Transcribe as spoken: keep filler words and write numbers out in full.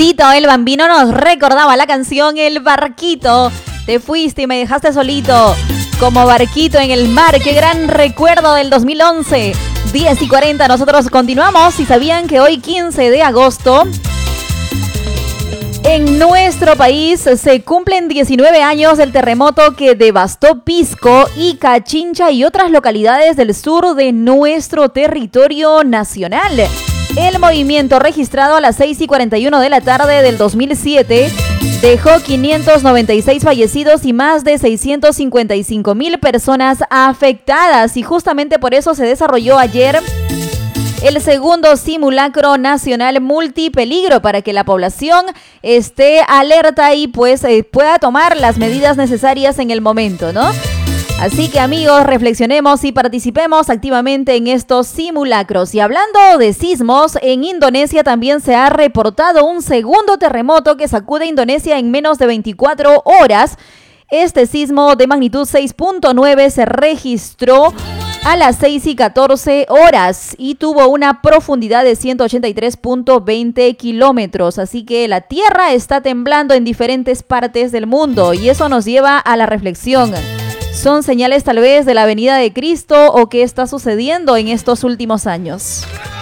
Tito el Bambino nos recordaba la canción El Barquito. Te fuiste y me dejaste solito, como barquito en el mar. Qué gran recuerdo del dos mil once. diez y cuarenta, nosotros continuamos. Y sabían que hoy quince de agosto en nuestro país se cumplen diecinueve años del terremoto que devastó Pisco y Cachincha y otras localidades del sur de nuestro territorio nacional. El movimiento, registrado a las seis y cuarenta y uno de la tarde del dos mil siete, dejó quinientos noventa y seis fallecidos y más de seiscientos cincuenta y cinco mil personas afectadas. Y justamente por eso se desarrolló ayer el segundo simulacro nacional multipeligro, para que la población esté alerta y pues eh, pueda tomar las medidas necesarias en el momento, ¿no? Así que, amigos, reflexionemos y participemos activamente en estos simulacros. Y hablando de sismos, en Indonesia también se ha reportado un segundo terremoto que sacude a Indonesia en menos de veinticuatro horas. Este sismo de magnitud seis punto nueve se registró a las seis y catorce horas y tuvo una profundidad de ciento ochenta y tres punto veinte kilómetros. Así que la tierra está temblando en diferentes partes del mundo y eso nos lleva a la reflexión. ¿Son señales tal vez de la venida de Cristo o qué está sucediendo en estos últimos años?